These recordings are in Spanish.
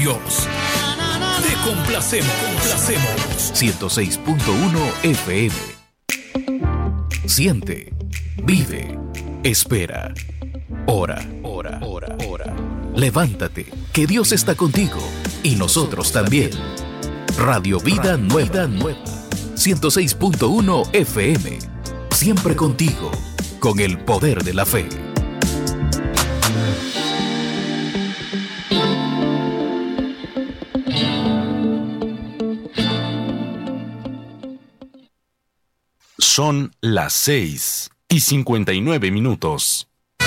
Dios. Te complacemos. 106.1 FM. Siente, vive, espera. Ora. Levántate, que Dios está contigo y nosotros también. Radio Vida Nueva. 106.1 FM. Siempre contigo, con el poder de la fe. Son las 6:59.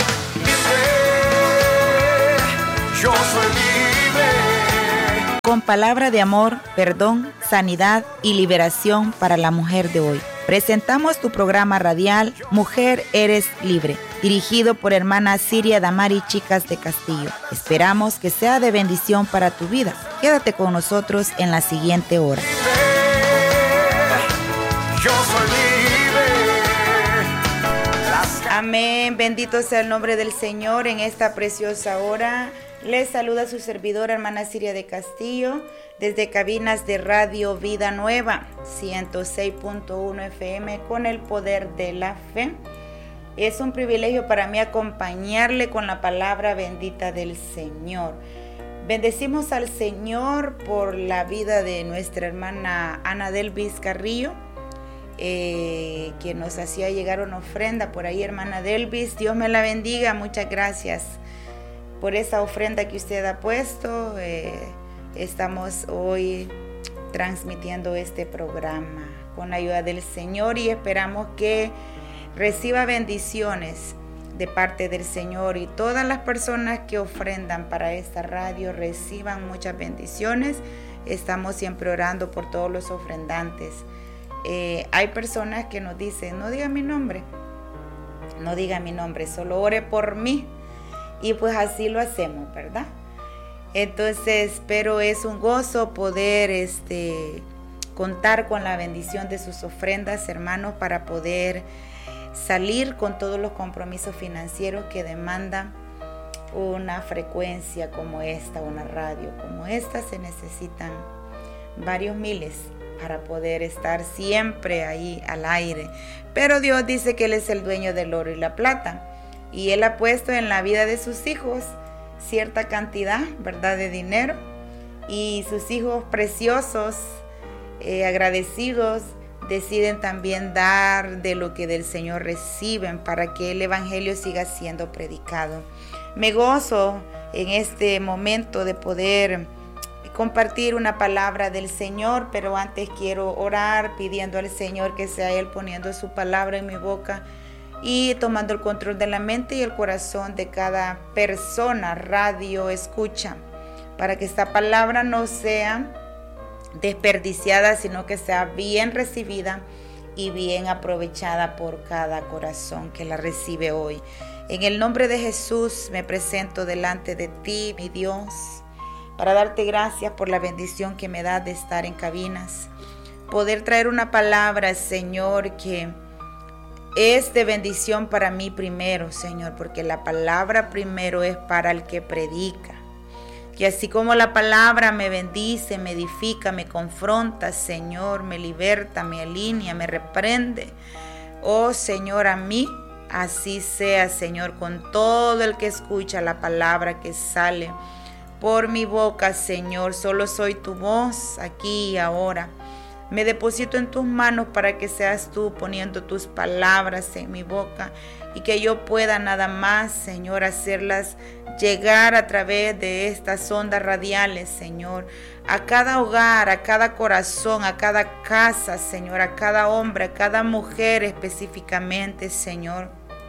Yo soy libre. Con palabra de amor, perdón, sanidad y liberación para la mujer de hoy. Presentamos tu programa radial Mujer Eres Libre, dirigido por hermana Siria Damari Chicas de Castillo. Esperamos que sea de bendición para tu vida. Quédate con nosotros en la siguiente hora. Yo soy libre. Amén, bendito sea el nombre del Señor en esta preciosa hora. Les saluda su servidora, hermana Siria de Castillo, desde cabinas de Radio Vida Nueva, 106.1 FM, con el poder de la fe. Es un privilegio para mí acompañarle con la palabra bendita del Señor. Bendecimos al Señor por la vida de nuestra hermana Ana Delvis Carrillo, que nos hacía llegar una ofrenda por ahí, hermana Delvis. Dios me la bendiga, muchas gracias por esa ofrenda que usted ha puesto. Estamos hoy transmitiendo este programa con la ayuda del Señor y esperamos que reciba bendiciones de parte del Señor, y todas las personas que ofrendan para esta radio reciban muchas bendiciones. Estamos siempre orando por todos los ofrendantes. Hay personas que nos dicen: no diga mi nombre, solo ore por mí. Y pues así lo hacemos, ¿verdad? Entonces, pero es un gozo poder contar con la bendición de sus ofrendas, hermanos, para poder salir con todos los compromisos financieros que demandan una frecuencia como esta, una radio como esta. Se necesitan varios miles para poder estar siempre ahí al aire. Pero Dios dice que Él es el dueño del oro y la plata, y Él ha puesto en la vida de sus hijos cierta cantidad, ¿verdad?, de dinero, y sus hijos preciosos, agradecidos, deciden también dar de lo que del Señor reciben para que el Evangelio siga siendo predicado. Me gozo en este momento de poder compartir una palabra del Señor, pero antes quiero orar pidiendo al Señor que sea Él poniendo su palabra en mi boca y tomando el control de la mente y el corazón de cada persona, radio escucha, para que esta palabra no sea desperdiciada, sino que sea bien recibida y bien aprovechada por cada corazón que la recibe hoy. En el nombre de Jesús me presento delante de ti, mi Dios, para darte gracias por la bendición que me das de estar en cabinas, poder traer una palabra, Señor, que es de bendición para mí primero, Señor, porque la palabra primero es para el que predica. Que así como la palabra me bendice, me edifica, me confronta, Señor, me liberta, me alinea, me reprende, oh Señor, a mí, así sea, Señor, con todo el que escucha la palabra que sale por mi boca, Señor. Solo soy tu voz aquí y ahora. Me deposito en tus manos para que seas tú poniendo tus palabras en mi boca y que yo pueda nada más, Señor, hacerlas llegar a través de estas ondas radiales, Señor, a cada hogar, a cada corazón, a cada casa, Señor, a cada hombre, a cada mujer específicamente, Señor.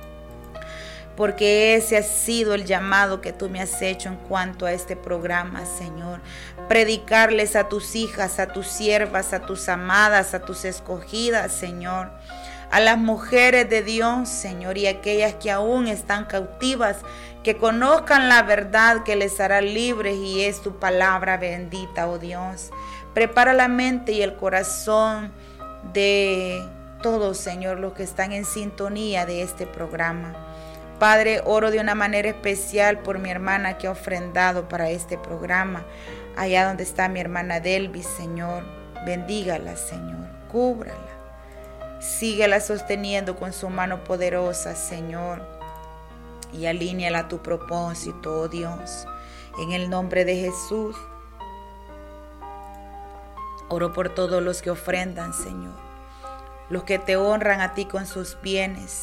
Porque ese ha sido el llamado que tú me has hecho en cuanto a este programa, Señor. Predicarles a tus hijas, a tus siervas, a tus amadas, a tus escogidas, Señor. A las mujeres de Dios, Señor, y aquellas que aún están cautivas, que conozcan la verdad que les hará libres, y es tu palabra bendita, oh Dios. Prepara la mente y el corazón de todos, Señor, los que están en sintonía de este programa. Padre, oro de una manera especial por mi hermana que ha ofrendado para este programa. Allá donde está mi hermana Delvis, Señor, bendígala, Señor, cúbrala. Síguela sosteniendo con su mano poderosa, Señor, y alíñala a tu propósito, oh Dios. En el nombre de Jesús, oro por todos los que ofrendan, Señor, los que te honran a ti con sus bienes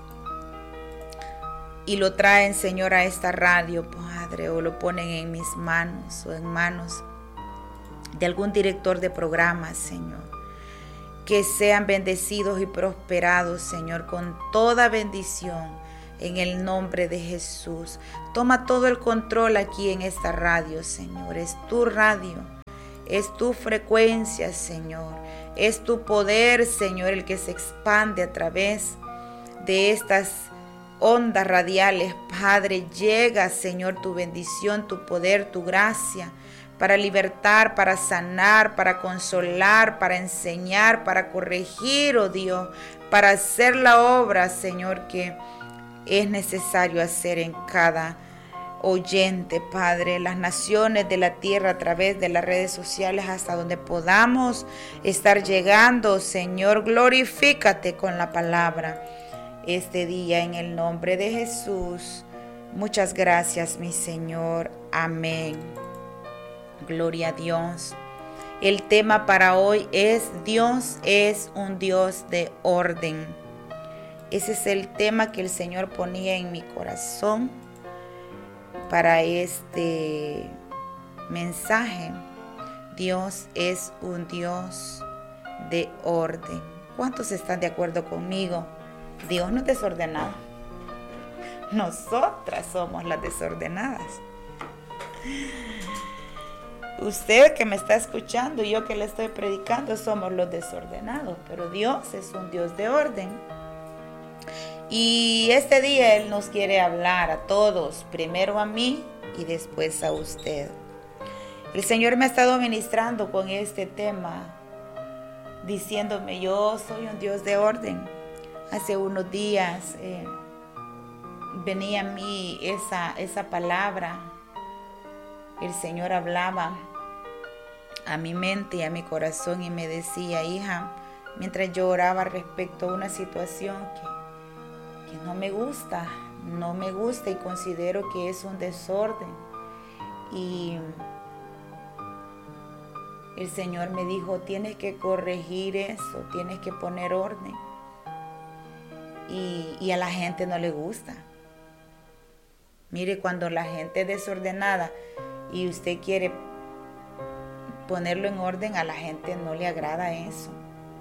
y lo traen, Señor, a esta radio, Padre, o lo ponen en mis manos o en manos de algún director de programas, Señor. Que sean bendecidos y prosperados, Señor, con toda bendición en el nombre de Jesús. Toma todo el control aquí en esta radio, Señor. Es tu radio, es tu frecuencia, Señor. Es tu poder, Señor, el que se expande a través de estas ondas radiales. Padre, llega, Señor, tu bendición, tu poder, tu gracia, para libertar, para sanar, para consolar, para enseñar, para corregir, oh Dios, para hacer la obra, Señor, que es necesario hacer en cada oyente, Padre, las naciones de la tierra a través de las redes sociales, hasta donde podamos estar llegando, Señor, glorifícate con la palabra este día en el nombre de Jesús. Muchas gracias, mi Señor. Amén. Gloria a Dios. El tema para hoy es: Dios es un Dios de orden. Ese es el tema que el Señor ponía en mi corazón para este mensaje. Dios es un Dios de orden. ¿Cuántos están de acuerdo conmigo? Dios no es desordenado. Nosotras somos las desordenadas. Usted que me está escuchando y yo que le estoy predicando somos los desordenados, pero Dios es un Dios de orden. Y este día Él nos quiere hablar a todos, primero a mí y después a usted. El Señor me ha estado ministrando con este tema, diciéndome: yo soy un Dios de orden. Hace unos días venía a mí esa palabra. El Señor hablaba a mi mente y a mi corazón y me decía: hija, mientras yo oraba respecto a una situación que no me gusta y considero que es un desorden. Y el Señor me dijo: tienes que corregir eso, tienes que poner orden. Y a la gente no le gusta. Mire, cuando la gente es desordenada y usted quiere ponerlo en orden, a la gente no le agrada eso.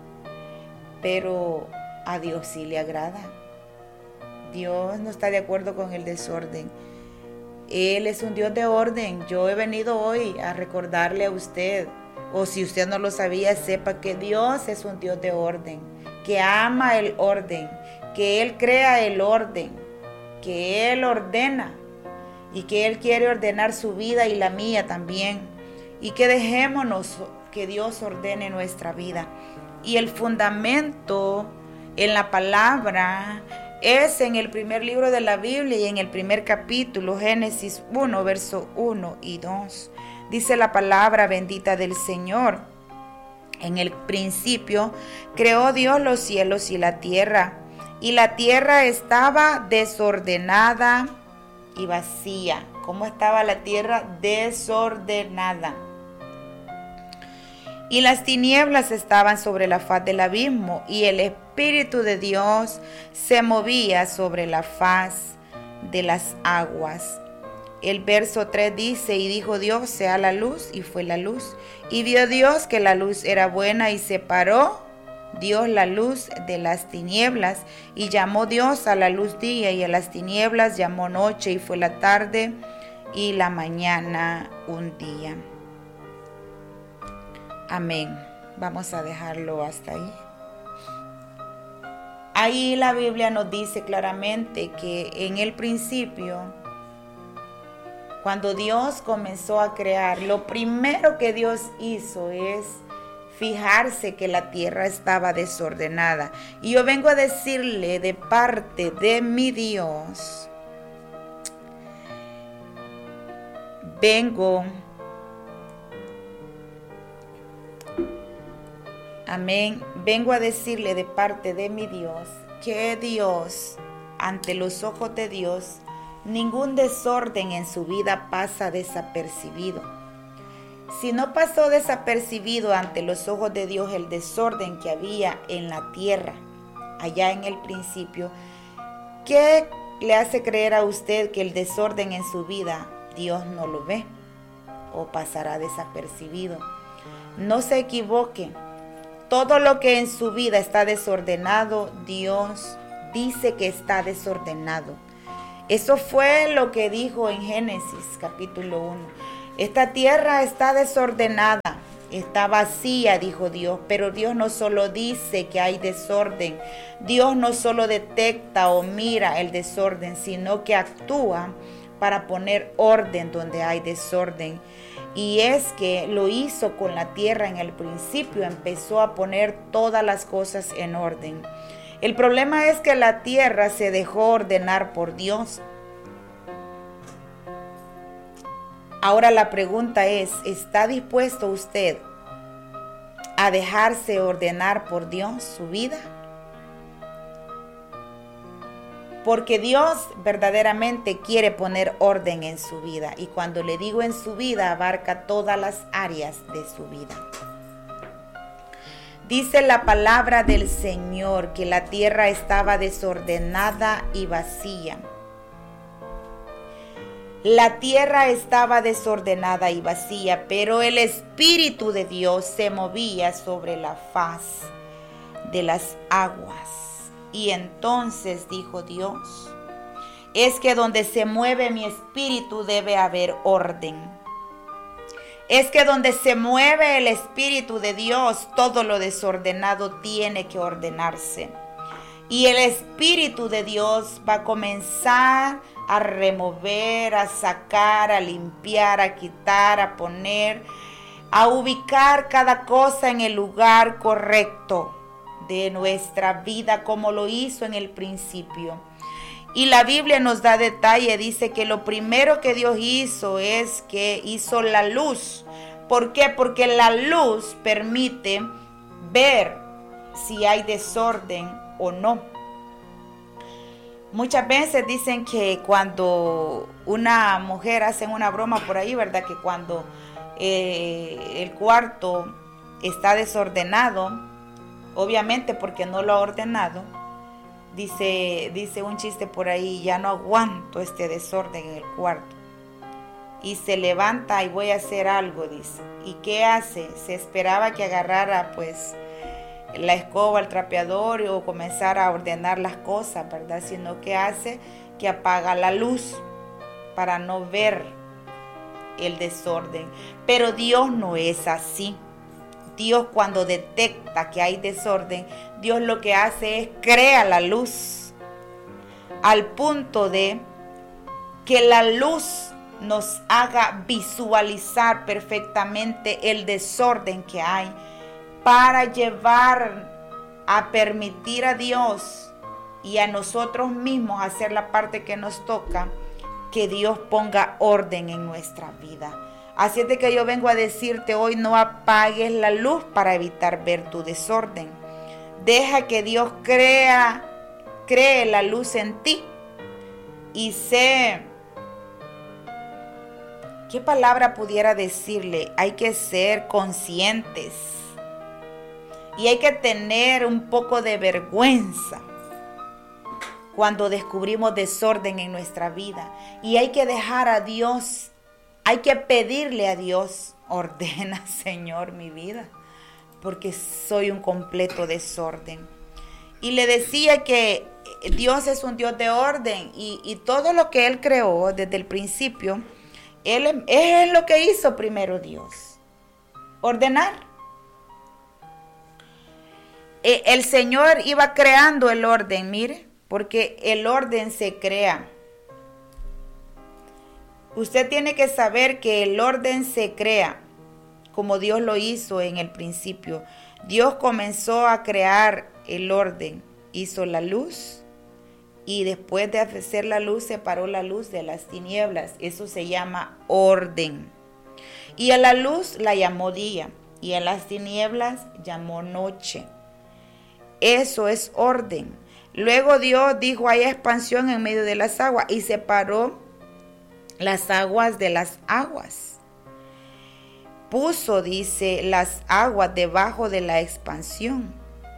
Pero a Dios sí le agrada. Dios no está de acuerdo con el desorden. Él es un Dios de orden. Yo he venido hoy a recordarle a usted, o si usted no lo sabía, sepa que Dios es un Dios de orden, que ama el orden, que Él crea el orden, que Él ordena y que Él quiere ordenar su vida y la mía también. Y que dejémonos que Dios ordene nuestra vida. Y el fundamento en la palabra es en el primer libro de la Biblia y en el primer capítulo, Génesis 1, verso 1 y 2. Dice la palabra bendita del Señor: en el principio creó Dios los cielos y la tierra estaba desordenada y vacía. ¿Cómo estaba la tierra? Desordenada. Y las tinieblas estaban sobre la faz del abismo, y el Espíritu de Dios se movía sobre la faz de las aguas. El verso 3 dice: y dijo Dios, sea la luz, y fue la luz. Y vio Dios que la luz era buena, y separó Dios la luz de las tinieblas. Y llamó Dios a la luz día, y a las tinieblas llamó noche, y fue la tarde y la mañana un día. Amén. Vamos a dejarlo hasta ahí. Ahí la Biblia nos dice claramente que en el principio, cuando Dios comenzó a crear, lo primero que Dios hizo es fijarse que la tierra estaba desordenada. Y yo vengo a decirle de parte de mi Dios, vengo Amén. Vengo a decirle de parte de mi Dios que Dios, ante los ojos de Dios, ningún desorden en su vida pasa desapercibido. Si no pasó desapercibido ante los ojos de Dios el desorden que había en la tierra, allá en el principio, ¿qué le hace creer a usted que el desorden en su vida Dios no lo ve o pasará desapercibido? No se equivoque. Todo lo que en su vida está desordenado, Dios dice que está desordenado. Eso fue lo que dijo en Génesis capítulo 1. Esta tierra está desordenada, está vacía, dijo Dios, pero Dios no solo dice que hay desorden, Dios no solo detecta o mira el desorden, sino que actúa para poner orden donde hay desorden. Y es que lo hizo con la tierra en el principio, empezó a poner todas las cosas en orden. El problema es que la tierra se dejó ordenar por Dios. Ahora la pregunta es, ¿está dispuesto usted a dejarse ordenar por Dios su vida? Porque Dios verdaderamente quiere poner orden en su vida. Y cuando le digo en su vida, abarca todas las áreas de su vida. Dice la palabra del Señor que la tierra estaba desordenada y vacía. La tierra estaba desordenada y vacía, pero el Espíritu de Dios se movía sobre la faz de las aguas. Y entonces dijo Dios, es que donde se mueve mi espíritu debe haber orden. Es que donde se mueve el Espíritu de Dios, todo lo desordenado tiene que ordenarse. Y el Espíritu de Dios va a comenzar a remover, a sacar, a limpiar, a quitar, a poner, a ubicar cada cosa en el lugar correcto de nuestra vida, como lo hizo en el principio. Y la Biblia nos da detalle, dice que lo primero que Dios hizo es que hizo la luz. ¿Por qué? Porque la luz permite ver si hay desorden o no. Muchas veces dicen que cuando una mujer hace una broma por ahí, ¿verdad? Que cuando el cuarto está desordenado, obviamente porque no lo ha ordenado, dice un chiste por ahí, ya no aguanto este desorden en el cuarto. Y se levanta y voy a hacer algo, dice. ¿Y qué hace? Se esperaba que agarrara pues la escoba, el trapeador o comenzara a ordenar las cosas, ¿verdad? Sino que hace que apaga la luz para no ver el desorden. Pero Dios no es así. Dios, cuando detecta que hay desorden, Dios lo que hace es crea la luz, al punto de que la luz nos haga visualizar perfectamente el desorden que hay, para llevar a permitir a Dios y a nosotros mismos hacer la parte que nos toca, que Dios ponga orden en nuestra vida. Así es de que yo vengo a decirte hoy, no apagues la luz para evitar ver tu desorden. Deja que Dios cree la luz en ti. Y sé, ¿qué palabra pudiera decirle? Hay que ser conscientes. Y hay que tener un poco de vergüenza cuando descubrimos desorden en nuestra vida. Y hay que dejar a Dios. Hay que pedirle a Dios, ordena, Señor, mi vida, porque soy un completo desorden. Y le decía que Dios es un Dios de orden y todo lo que Él creó desde el principio, es lo que hizo primero Dios, ordenar. El Señor iba creando el orden, mire, porque el orden se crea. Usted tiene que saber que el orden se crea como Dios lo hizo en el principio. Dios comenzó a crear el orden, hizo la luz y después de hacer la luz separó la luz de las tinieblas. Eso se llama orden. Y a la luz la llamó día y a las tinieblas llamó noche. Eso es orden. Luego Dios dijo, hay expansión en medio de las aguas, y separó las aguas de las aguas. Puso, dice, las aguas debajo de la expansión.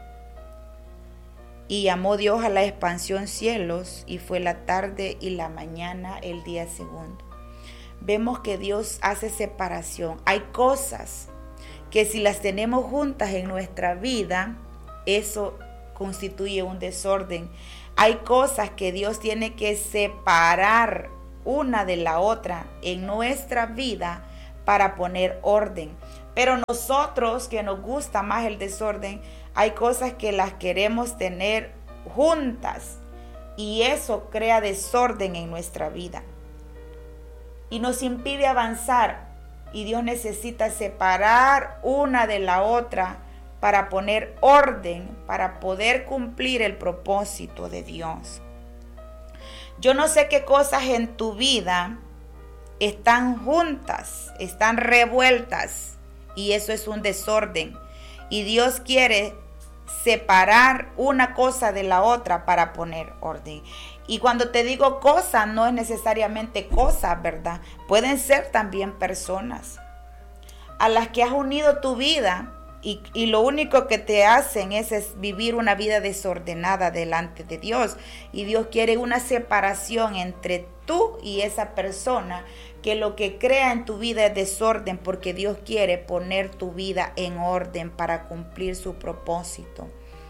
Y llamó Dios a la expansión cielos, y fue la tarde y la mañana el día segundo. Vemos que Dios hace separación. Hay cosas que si las tenemos juntas en nuestra vida, eso constituye un desorden. Hay cosas que Dios tiene que separar una de la otra en nuestra vida para poner orden. Pero nosotros, que nos gusta más el desorden, hay cosas que las queremos tener juntas y eso crea desorden en nuestra vida y nos impide avanzar, y Dios necesita separar una de la otra para poner orden, para poder cumplir el propósito de Dios. Yo no sé qué cosas en tu vida están juntas, están revueltas, y eso es un desorden. Y Dios quiere separar una cosa de la otra para poner orden. Y cuando te digo cosas, no es necesariamente cosas, ¿verdad? Pueden ser también personas a las que has unido tu vida y lo único que te hacen es vivir una vida desordenada delante de Dios. Y Dios quiere una separación entre tú y esa persona, que lo que crea en tu vida es desorden, porque Dios quiere poner tu vida en orden para cumplir su propósito.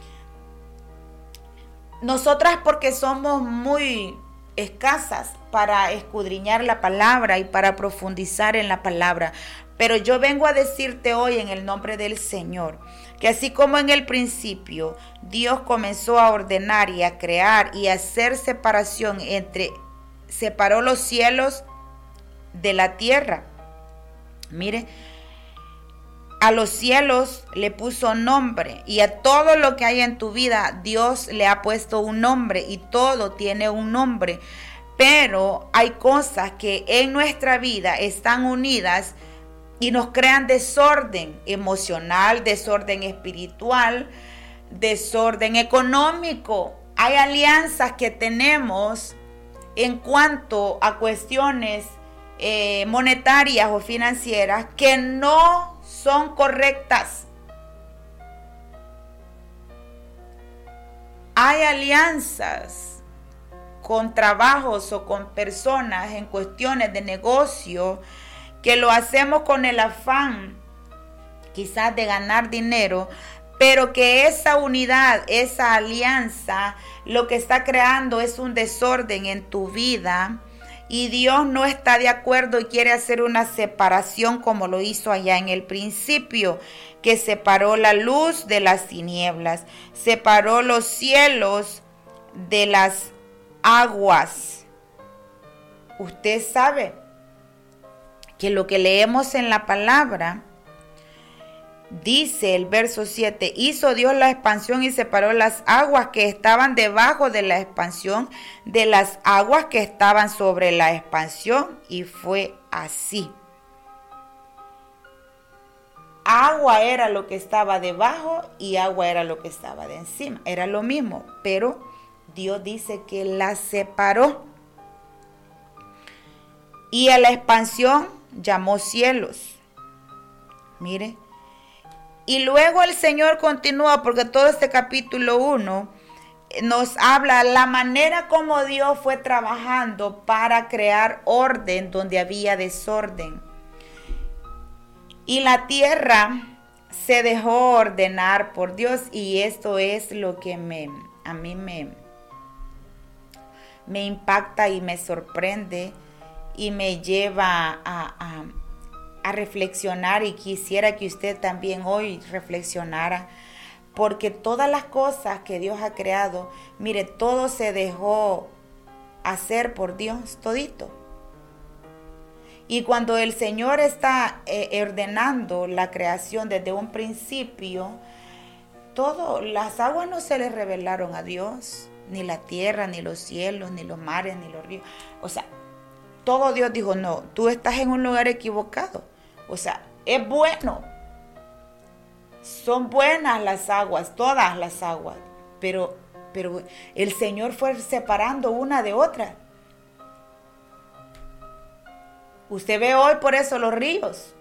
Nosotras, porque somos muy escasas para escudriñar la palabra y para profundizar en la palabra, pero yo vengo a decirte hoy en el nombre del Señor, que así como en el principio Dios comenzó a ordenar y a crear y a hacer separación separó los cielos de la tierra. Mire, a los cielos le puso nombre, y a todo lo que hay en tu vida Dios le ha puesto un nombre, y todo tiene un nombre. Pero hay cosas que en nuestra vida están unidas y nos crean desorden emocional, desorden espiritual, desorden económico. Hay alianzas que tenemos en cuanto a cuestiones monetarias o financieras que no son correctas. Hay alianzas con trabajos o con personas en cuestiones de negocio que lo hacemos con el afán quizás de ganar dinero, pero que esa unidad, esa alianza, lo que está creando es un desorden en tu vida. Y Dios no está de acuerdo y quiere hacer una separación como lo hizo allá en el principio, que separó la luz de las tinieblas, separó los cielos de las aguas. Usted sabe que lo que leemos en la palabra, dice el verso 7, hizo Dios la expansión y separó las aguas que estaban debajo de la expansión de las aguas que estaban sobre la expansión, y fue así. Agua era lo que estaba debajo y agua era lo que estaba de encima, era lo mismo, pero Dios dice que las separó. Y a la expansión llamó cielos. Mire. Y luego el Señor continúa, porque todo este capítulo 1 nos habla la manera como Dios fue trabajando para crear orden donde había desorden. Y la tierra se dejó ordenar por Dios, y esto es lo que a mí me impacta y me sorprende y me lleva a reflexionar, y quisiera que usted también hoy reflexionara, porque todas las cosas que Dios ha creado, mire, todo se dejó hacer por Dios, todito. Y cuando el Señor está ordenando la creación desde un principio, las aguas no se le revelaron a Dios, ni la tierra, ni los cielos, ni los mares, ni los ríos. O sea, todo Dios dijo, no, tú estás en un lugar equivocado. O sea, es bueno, Son buenas las aguas, todas las aguas, pero el Señor fue separando una de otra. Usted ve hoy por eso los ríos.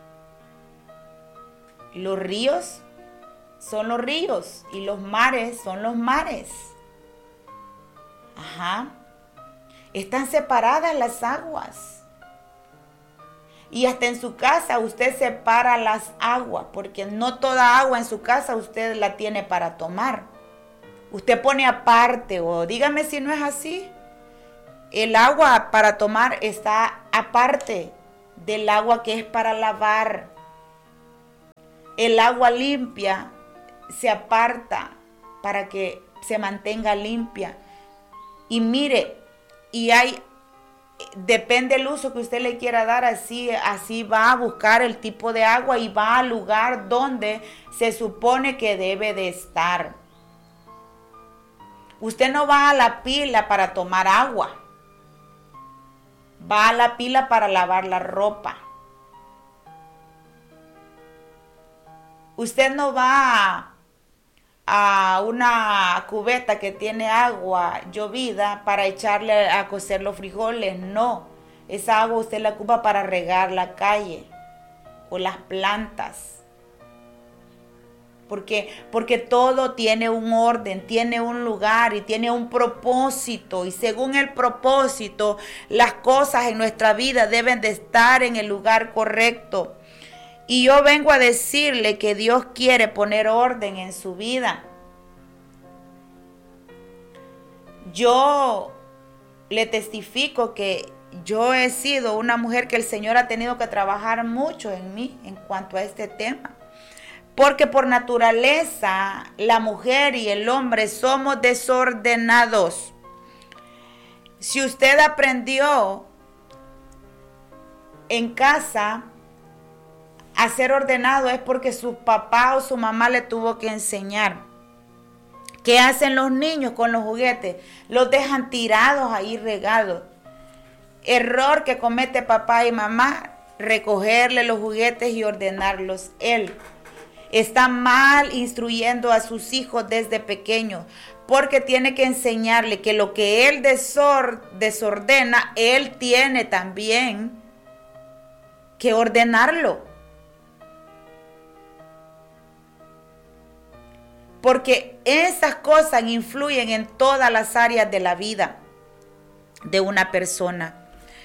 Los ríos son los ríos y los mares son los mares. Ajá. Están separadas las aguas. Y hasta en su casa usted separa las aguas, porque no toda agua en su casa usted la tiene para tomar. Usted pone aparte, o dígame si no es así. El agua para tomar está aparte del agua que es para lavar. El agua limpia se aparta para que se mantenga limpia. Y mire, depende del uso que usted le quiera dar, así va a buscar el tipo de agua y va al lugar donde se supone que debe de estar. Usted no va a la pila para tomar agua. Va a la pila para lavar la ropa. Usted no va a una cubeta que tiene agua llovida para echarle a cocer los frijoles. No, esa agua usted la ocupa para regar la calle o las plantas. Porque todo tiene un orden, tiene un lugar y tiene un propósito. Y según el propósito, las cosas en nuestra vida deben de estar en el lugar correcto. Y yo vengo a decirle que Dios quiere poner orden en su vida. Yo le testifico que yo he sido una mujer que el Señor ha tenido que trabajar mucho en mí en cuanto a este tema. Porque por naturaleza la mujer y el hombre somos desordenados. Si usted aprendió en casa a ser ordenado es porque su papá o su mamá le tuvo que enseñar. ¿Qué hacen los niños con los juguetes? Los dejan tirados ahí regados. Error que comete papá y mamá, recogerle los juguetes y ordenarlos él. Está mal instruyendo a sus hijos desde pequeños, porque tiene que enseñarle que lo que él desordena, él tiene también que ordenarlo. Porque esas cosas influyen en todas las áreas de la vida de una persona.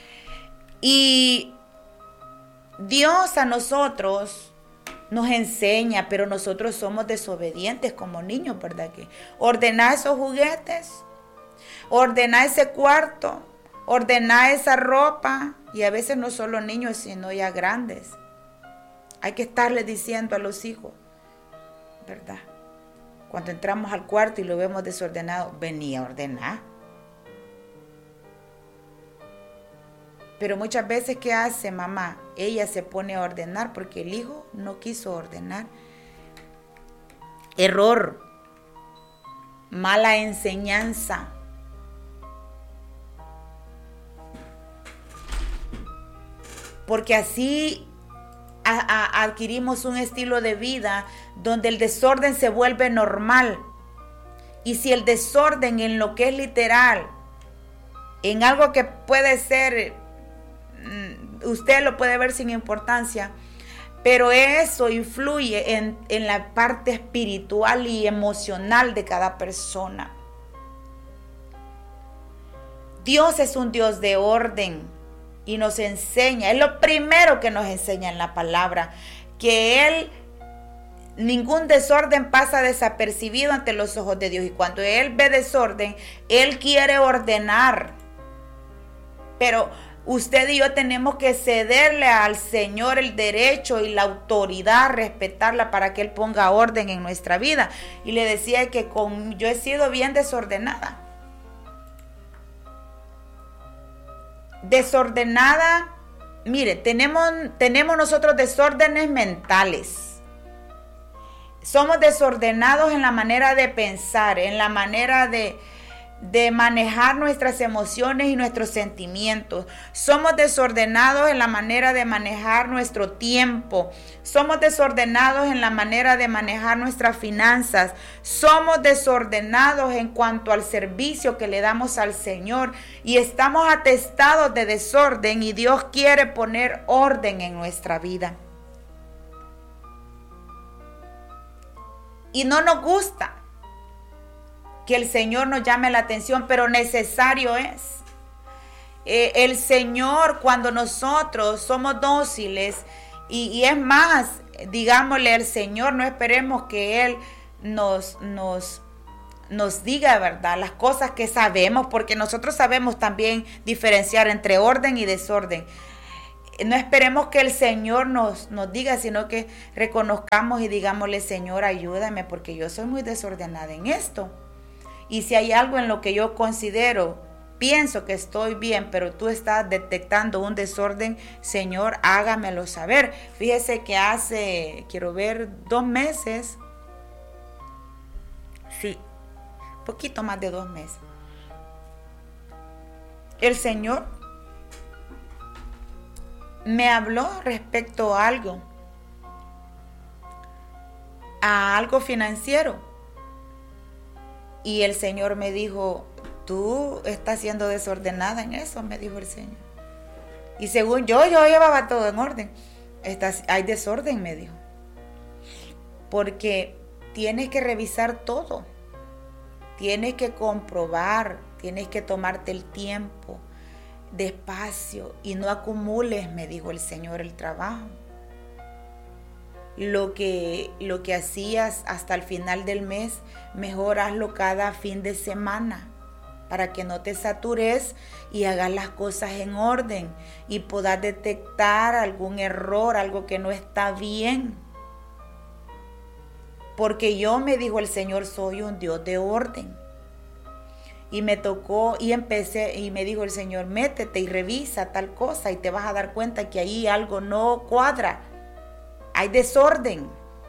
Y Dios a nosotros nos enseña, pero nosotros somos desobedientes como niños, ¿verdad? Que ordenar esos juguetes, ordenar ese cuarto, ordenar esa ropa, y a veces no solo niños, sino ya grandes. Hay que estarle diciendo a los hijos, ¿verdad? Cuando entramos al cuarto y lo vemos desordenado, venía a ordenar. Pero muchas veces, ¿qué hace mamá? Ella se pone a ordenar porque el hijo no quiso ordenar. Error. Mala enseñanza. Porque así adquirimos un estilo de vida donde el desorden se vuelve normal. Y si el desorden en lo que es literal, en algo que puede ser, usted lo puede ver sin importancia, pero eso influye en la parte espiritual y emocional de cada persona. Dios es un Dios de orden y nos enseña, es lo primero que nos enseña en la palabra, que ningún desorden pasa desapercibido ante los ojos de Dios. Y cuando Él ve desorden, Él quiere ordenar. Pero usted y yo tenemos que cederle al Señor el derecho y la autoridad, respetarla para que Él ponga orden en nuestra vida. Y le decía que yo he sido bien desordenada. Desordenada, mire, tenemos nosotros desórdenes mentales. Somos desordenados en la manera de pensar, en la manera de de manejar nuestras emociones y nuestros sentimientos. Somos desordenados en la manera de manejar nuestro tiempo. Somos desordenados en la manera de manejar nuestras finanzas. Somos desordenados en cuanto al servicio que le damos al Señor. Y estamos atestados de desorden y Dios quiere poner orden en nuestra vida. Y no nos gusta que el Señor nos llame la atención, pero necesario es. El Señor, cuando nosotros somos dóciles, y es más, digámosle al Señor, no esperemos que Él nos diga, ¿verdad?, las cosas que sabemos, porque nosotros sabemos también diferenciar entre orden y desorden. No esperemos que el Señor nos diga, sino que reconozcamos y digámosle: Señor, ayúdame, porque yo soy muy desordenada en esto. Y si hay algo en lo que yo pienso que estoy bien, pero tú estás detectando un desorden, Señor, hágamelo saber. Fíjese que hace, 2 meses, sí, poquito más de 2 meses, el Señor me habló respecto a algo financiero. Y el Señor me dijo: tú estás siendo desordenada en eso, me dijo el Señor. Y según yo llevaba todo en orden. Hay desorden, me dijo. Porque tienes que revisar todo. Tienes que comprobar, tienes que tomarte el tiempo, despacio, y no acumules, me dijo el Señor, el trabajo. Lo que hacías hasta el final del mes, mejor hazlo cada fin de semana, para que no te satures y hagas las cosas en orden y puedas detectar algún error, algo que no está bien. Porque yo, me dijo el Señor, soy un Dios de orden. Y me tocó y empecé, y me dijo el Señor: métete y revisa tal cosa y te vas a dar cuenta que ahí algo no cuadra. Hay desorden.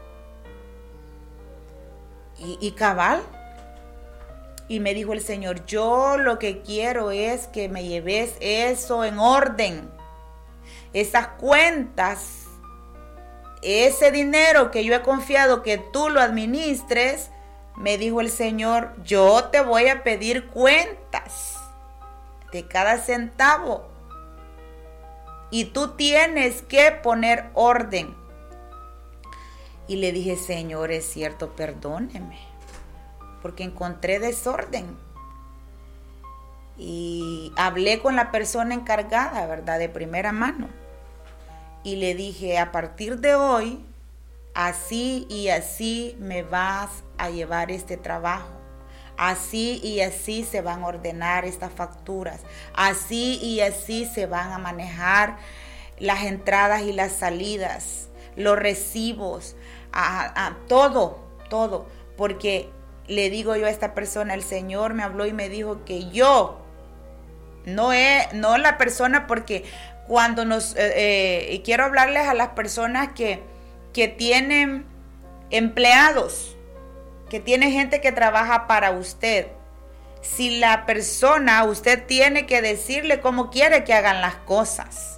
Y cabal. Y me dijo el Señor: yo lo que quiero es que me lleves eso en orden. Esas cuentas, ese dinero que yo he confiado que tú lo administres, me dijo el Señor, yo te voy a pedir cuentas de cada centavo. Y tú tienes que poner orden. Y le dije: Señor, es cierto, perdóneme, porque encontré desorden. Y hablé con la persona encargada, ¿verdad?, de primera mano. Y le dije: a partir de hoy, así y así me vas a llevar este trabajo. Así y así se van a ordenar estas facturas. Así y así se van a manejar las entradas y las salidas, los recibos, todo. Porque le digo yo a esta persona, el Señor me habló y me dijo que yo, no la persona, porque cuando y quiero hablarles a las personas que tienen empleados, que tiene gente que trabaja para usted. Si la persona, usted tiene que decirle cómo quiere que hagan las cosas.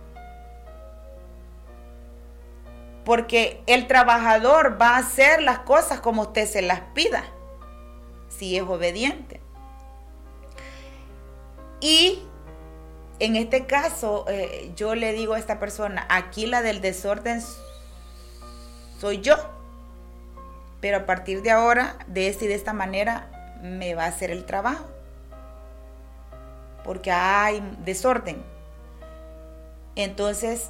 Porque el trabajador va a hacer las cosas como usted se las pida, si es obediente. Y en este caso, yo le digo a esta persona, aquí la del desorden soy yo. Pero a partir de ahora, de esta y de esta manera, me va a hacer el trabajo. Porque hay desorden. Entonces,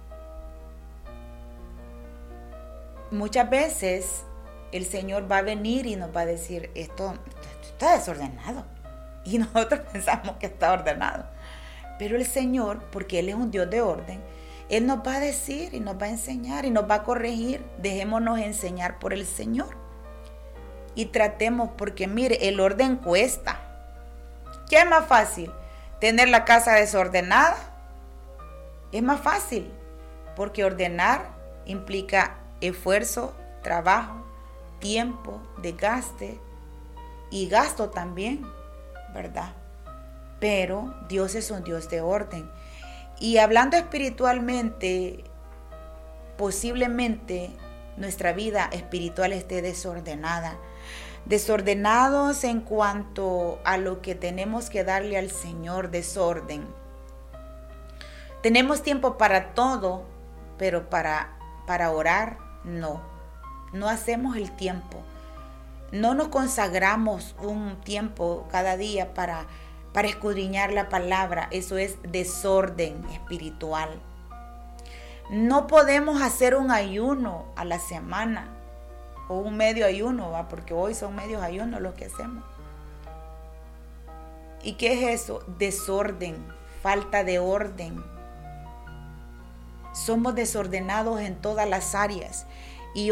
muchas veces el Señor va a venir y nos va a decir, esto está desordenado. Y nosotros pensamos que está ordenado. Pero el Señor, porque Él es un Dios de orden, Él nos va a decir y nos va a enseñar y nos va a corregir. Dejémonos enseñar por el Señor. Y tratemos, porque mire, el orden cuesta. ¿Qué es más fácil? ¿Tener la casa desordenada? Es más fácil, porque ordenar implica esfuerzo, trabajo, tiempo, desgaste y gasto también. ¿verdad? Pero Dios es un Dios de orden. Y hablando espiritualmente, posiblemente nuestra vida espiritual esté desordenada. Desordenados en cuanto a lo que tenemos que darle al Señor, desorden. Tenemos tiempo para todo, pero para orar, no. No hacemos el tiempo. No nos consagramos un tiempo cada día para escudriñar la palabra. Eso es desorden espiritual. No podemos hacer un ayuno a la semana o un medio ayuno, ¿va? Porque hoy son medios ayunos los que hacemos. ¿Y qué es eso? Desorden, falta de orden. Somos desordenados en todas las áreas.